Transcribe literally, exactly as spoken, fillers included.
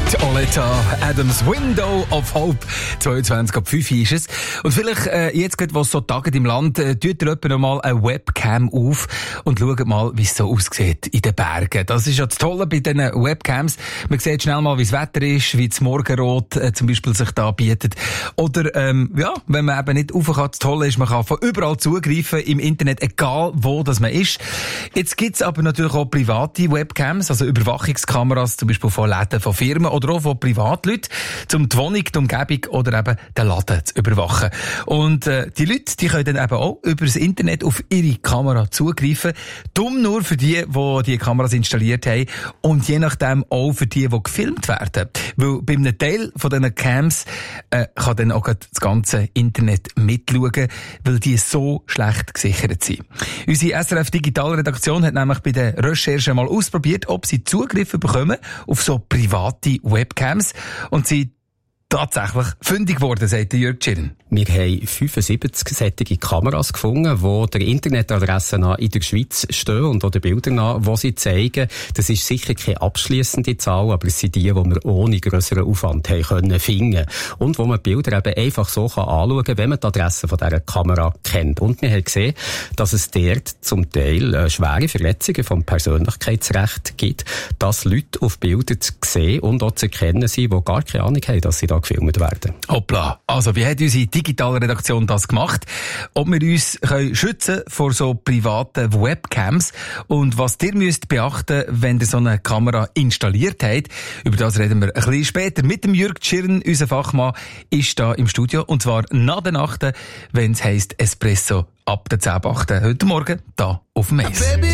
Oleta, Adams Window of Hope. zweiundzwanzig ab fünf ist es. Und vielleicht, äh, jetzt gerade, wo es so taget im Land, äh, tut ihr jemand noch mal eine Webcam auf und schaut mal, wie es so aussieht in den Bergen. Das ist ja das Tolle bei diesen Webcams. Man sieht schnell mal, wie das Wetter ist, wie das Morgenrot äh, zum Beispiel sich da bietet. Oder, ähm, ja, wenn man eben nicht rauf kann, das Tolle ist, man kann von überall zugreifen im Internet, egal wo das man ist. Jetzt gibt's aber natürlich auch private Webcams, also Überwachungskameras, zum Beispiel von Läden, von Firmen oder auch von Privatleuten, um die Wohnung, die Umgebung oder eben den Laden zu überwachen. Und äh, die Leute, die können dann eben auch über das Internet auf ihre Kamera zugreifen. Dumm nur für die, die die Kameras installiert haben und je nachdem auch für die, die gefilmt werden. Weil bei einem Teil von diesen Cams äh, kann dann auch das ganze Internet mitschauen, weil die so schlecht gesichert sind. Unsere S R F Digitalredaktion hat nämlich bei der Recherche mal ausprobiert, ob sie Zugriffe bekommen auf so private Webcams und sie tatsächlich fündig geworden, sagt Jörg Tschirn. Wir haben fünfundsiebzig solche Kameras gefunden, die der Internetadresse nach in der Schweiz stehen und auch den Bildern nach, die sie zeigen. Das ist sicher keine abschliessende Zahl, aber es sind die, die wir ohne grösseren Aufwand haben können finden. Und wo man die Bilder eben einfach so kann anschauen kann, wenn man die Adresse von dieser Kamera kennt. Und wir haben gesehen, dass es dort zum Teil äh, schwere Verletzungen vom Persönlichkeitsrecht gibt, dass Leute auf Bildern zu sehen und auch zu erkennen sind, die gar keine Ahnung haben, dass sie da gefilmt werden. Hoppla. Also, wie hat unsere Digitalredaktion das gemacht? Ob wir uns können schützen vor so privaten Webcams und was ihr müsst beachten, wenn ihr so eine Kamera installiert habt. Über das reden wir ein bisschen später mit dem Jörg Tschirn. Unser Fachmann ist da im Studio und zwar nach der Nacht, wenn es heisst Espresso ab der zehn Uhr acht heute Morgen da auf dem Eis.